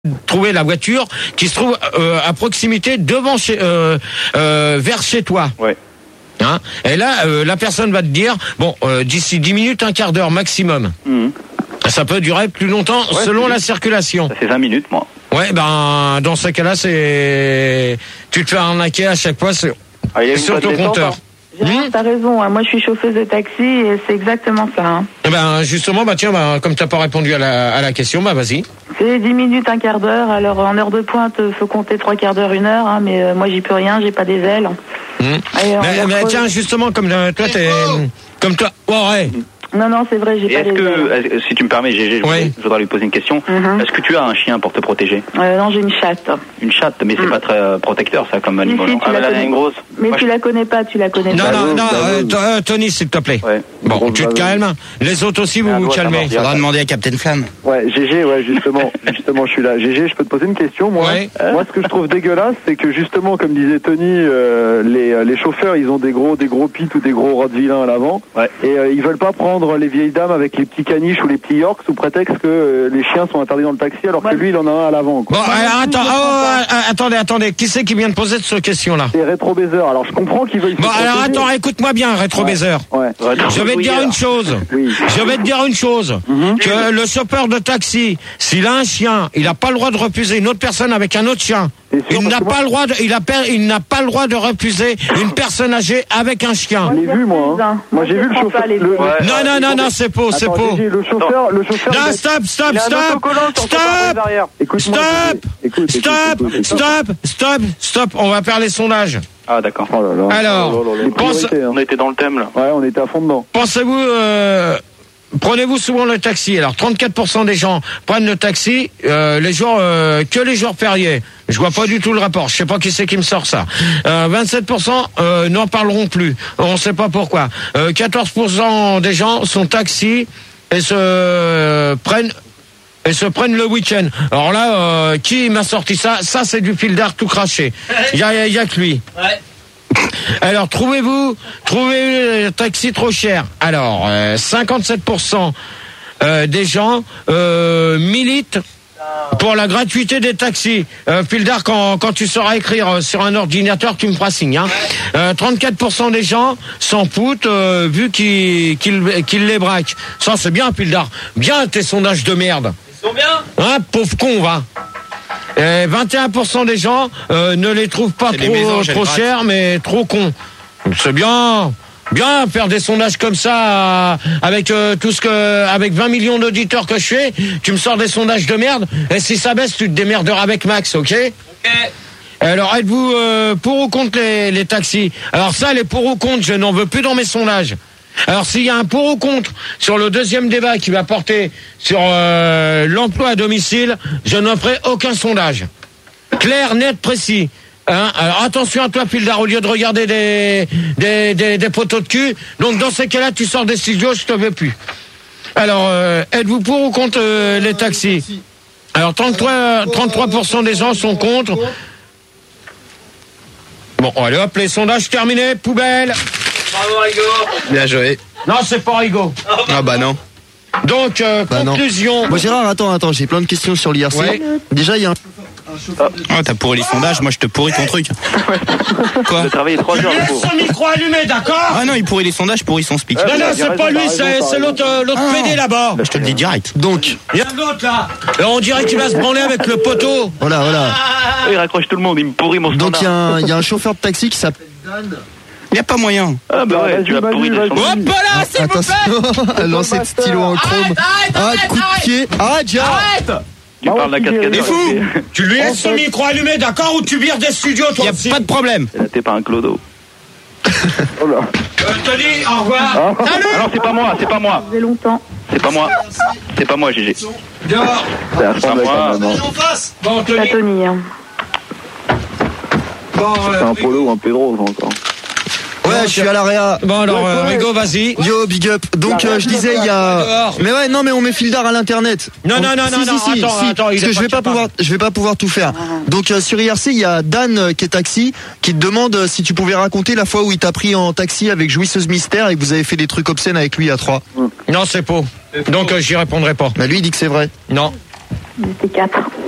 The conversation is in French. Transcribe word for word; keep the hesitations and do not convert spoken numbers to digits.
trouver la voiture qui se trouve euh, à proximité devant chez, euh, euh, vers chez toi. Ouais. Hein, et là, euh, la personne va te dire, bon, euh, d'ici dix minutes, un quart d'heure maximum. Mmh. Ça peut durer plus longtemps ouais, selon la circulation. Ça fait vingt minutes, moi. Ouais, ben, dans ce cas-là, c'est, tu te fais arnaquer à chaque fois sur, ah, sur ton compteur. Gérard, t'as raison, hein. Moi je suis chauffeuse de taxi et c'est exactement ça. Hein. Eh ben justement, bah tiens, bah, comme t'as pas répondu à la, à la question, bah vas-y. C'est dix minutes, un quart d'heure, alors en heure de pointe, faut compter trois quarts d'heure, une heure, hein, mais euh, moi j'y peux rien, j'ai pas des ailes. Mmh. Et, mais, mais tiens, justement, comme euh, toi t'es... Comme toi... Oh, ouais. Non, non, c'est vrai, j'ai et pas est-ce les que, ailes. si tu me permets, Gégé, je, oui. je voudrais lui poser une question. Mm-hmm. Est-ce que tu as un chien pour te protéger? euh, Non, j'ai une chatte. Une chatte, mais c'est mm. pas très euh, protecteur, ça, comme animal. Si, si, ah, mais là, une grosse. Mais Moi, tu je... la connais pas, tu la connais non, pas. Non, non, non, euh, euh, Tony, s'il te plaît. Ouais. Bon, tu te calmes. Les autres aussi, vous vous calmez. Il faudra demander à Captain Flamme. Ouais, Gégé, ouais, justement, justement, je suis là. Gégé, je peux te poser une question, moi. Ouais. Euh, moi, ce que je trouve dégueulasse, c'est que justement, comme disait Tony, euh, les, les chauffeurs, ils ont des gros, des gros pits ou des gros rottweilers à l'avant. Ouais. Et euh, ils veulent pas prendre les vieilles dames avec les petits caniches ou les petits Yorks sous prétexte que euh, les chiens sont interdits dans le taxi alors ouais. que lui il en a un à l'avant. Quoi. Bon, alors, attends, oh, attendez, attendez, qui c'est qui vient de poser cette question-là? C'est Rétro Baiser. Alors je comprends qu'il veuille. Bon, alors attends, écoute-moi bien, Rétro Baiser. Ouais. Ouais. Je vais te dire une chose. Oui. Je vais te dire une chose. Mm-hmm. Que le chauffeur de taxi, s'il a un chien, il n'a pas le droit de refuser une autre personne avec un autre chien. Il n'a pas le droit de, il a, il n'a pas le droit de refuser une personne âgée avec un chien. Je l'ai vu moi. Hein. Moi j'ai vu le chauffeur. Le... Ouais. Non non non non c'est faux c'est faux. Le chauffeur le chauffeur. Non stop stop stop stop stop stop stop stop stop on va faire les sondages. Ah d'accord. Oh là là. Alors oh là là. pense... on était dans le thème là. Ouais on était à fond dedans. Pensez-vous euh... Prenez-vous souvent le taxi? Alors trente-quatre pour cent des gens prennent le taxi euh, les jours euh, que les jours fériés. Je vois pas du tout le rapport. Je sais pas qui c'est qui me sort ça. Euh, vingt-sept pour cent euh, n'en parleront plus. On sait pas pourquoi. Euh, quatorze pour cent des gens sont taxis et se euh, prennent et se prennent le week-end. Alors là, euh, qui m'a sorti ça? Ça c'est du fil d'art tout craché. Il y a, y a que lui. Ouais. Alors, trouvez-vous, trouvez le taxi trop cher. Alors, euh, cinquante-sept pour cent euh, des gens euh, militent pour la gratuité des taxis. Euh, Pildar, quand, quand tu sauras écrire sur un ordinateur, tu me feras signe. Hein. Euh, trente-quatre pour cent des gens s'en foutent euh, vu qu'ils qu'ils qu'ils les braquent. Ça, c'est bien, Pildar. Bien tes sondages de merde. Ils sont bien. Hein, pauvre con, va. Et vingt et un pour cent des gens euh, ne les trouvent pas trop, maisons, trop chers, mais trop cons. C'est bien, bien faire des sondages comme ça euh, avec euh, tout ce que, avec vingt millions d'auditeurs que je fais. Tu me sors des sondages de merde. Et si ça baisse, tu te démerderas avec Max, ok? Ok. Alors êtes-vous euh, pour ou contre les, les taxis? Alors ça, les pour ou contre, je n'en veux plus dans mes sondages. Alors s'il y a un pour ou contre sur le deuxième débat qui va porter sur euh, l'emploi à domicile, je n'en ferai aucun sondage. Clair, net, précis. Hein, alors attention à toi, Pildar, au lieu de regarder des, des, des, des photos de cul. Donc dans ces cas-là, tu sors des studios, je te veux plus. Alors, euh, êtes-vous pour ou contre euh, les taxis? Alors trente-trois, trente-trois pour cent des gens sont contre. Bon, allez hop, les sondages terminés, poubelle. Bravo Rigo. Bien joué. Non, c'est pas Rigo. Ah bah non. Donc, euh, bah conclusion. Moi, Gérard, attends, attends, j'ai plein de questions sur l'I R C. Ouais. Déjà, il y a un... Ah, t'as pourri les sondages, moi je te pourris ton truc. Quoi? Tu travaillé trois heures. Laisse son micro allumé, d'accord? Ah non, il pourrit les sondages, pourrit son speak. Non, non, c'est pas lui, c'est l'autre l'autre ah. P D là-bas. Bah, je te le dis direct. Donc, il y a un autre là. Alors, on dirait qu'il va se branler avec le poteau. Voilà, voilà. Il raccroche tout le monde, il me pourrit mon standard. Donc, il y, y a un chauffeur de taxi qui s'appelle Dan. Il n'y a pas moyen. Ah bah ouais, tu as pourri des sondages. Hop là, s'il vous plaît. Lancer de stylo en chrome. Ah, coup de pied. Arrête, Gérard. Arrête. Tu ah parles ouais, d'un cascadeur. T'es fou. Tu lui laisses son micro allumé, d'accord? Ou tu vires des studios, toi? Y'a pas de problème. Là, t'es pas un clodo. Oh là. Euh, Tony, au revoir. Ah. Salut. Ah non, c'est pas moi, c'est pas moi. Ça fait longtemps. C'est pas moi. C'est pas moi, Gégé. Dehors. C'est pas moi. Bon, Tony. Pas Tony. Hein. Bon, euh, c'est un polo ou un Pedro, encore. Ouais, je suis à l'area. Bon alors, euh, Rigo, vas-y. Yo, big up. Donc, euh, je disais, il y a. Mais ouais, non, mais on met Fildar à l'internet. Non, non, non, si, non, si, non, si, attends, si, attends. Parce que je vais pas pouvoir, je vais pas pouvoir tout faire. Donc, euh, sur I R C, il y a Dan euh, qui est taxi, qui te demande euh, si tu pouvais raconter la fois où il t'a pris en taxi avec Jouisseuse Mystère et que vous avez fait des trucs obscènes avec lui à trois. Non, c'est faux. Donc, euh, j'y répondrai pas. Bah, lui, il dit que c'est vrai. Non. C'était quatre.